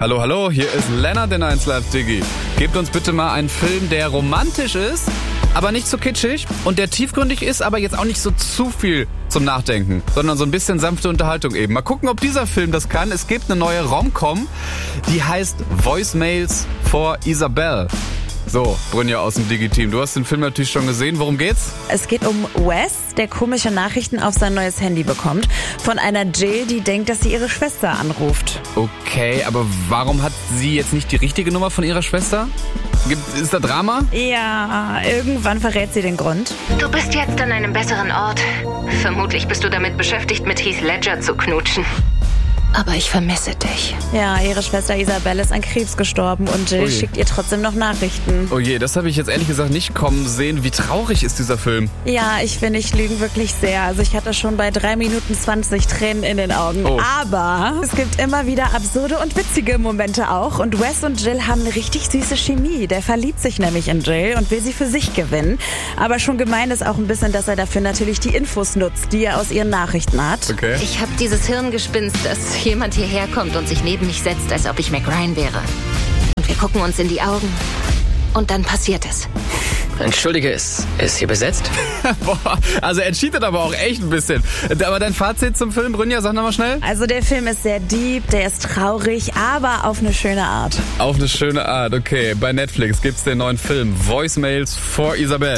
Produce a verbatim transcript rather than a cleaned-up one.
Hallo, hallo, hier ist Lennart in eins Live Diggi. Gebt uns bitte mal einen Film, der romantisch ist, aber nicht zu kitschig und der tiefgründig ist, aber jetzt auch nicht so zu viel zum Nachdenken, sondern so ein bisschen sanfte Unterhaltung eben. Mal gucken, ob dieser Film das kann. Es gibt eine neue Rom-Com, die heißt Voicemails for Isabel. So, Brynja aus dem Digi-Team, du hast den Film natürlich schon gesehen. Worum geht's? Es geht um Wes, der komische Nachrichten auf sein neues Handy bekommt. Von einer Jill, die denkt, dass sie ihre Schwester anruft. Okay, aber warum hat sie jetzt nicht die richtige Nummer von ihrer Schwester? Gibt, ist da Drama? Ja, irgendwann verrät sie den Grund. Du bist jetzt an einem besseren Ort. Vermutlich bist du damit beschäftigt, mit Heath Ledger zu knutschen. Aber ich vermisse dich. Ja, ihre Schwester Isabel ist an Krebs gestorben und Jill Ui. schickt ihr trotzdem noch Nachrichten. Oh je, das habe ich jetzt ehrlich gesagt nicht kommen sehen. Wie traurig ist dieser Film? Ja, ich finde, ich lüge wirklich sehr. Also ich hatte schon bei drei Minuten zwanzig Tränen in den Augen. Oh. Aber es gibt immer wieder absurde und witzige Momente auch. Und Wes und Jill haben eine richtig süße Chemie. Der verliebt sich nämlich in Jill und will sie für sich gewinnen. Aber schon gemein ist auch ein bisschen, dass er dafür natürlich die Infos nutzt, die er aus ihren Nachrichten hat. Okay. Ich habe dieses Hirngespinst, dass jemand hierher kommt und sich neben mich setzt, als ob ich Mac Ryan wäre. Und wir gucken uns in die Augen. Und dann passiert es. Entschuldige, ist, ist hier besetzt? Boah, also er cheatet aber auch echt ein bisschen. Aber dein Fazit zum Film, Brynja, sag nochmal schnell. Also der Film ist sehr deep, der ist traurig, aber auf eine schöne Art. Auf eine schöne Art, okay. Bei Netflix gibt's den neuen Film Voicemails for Isabel.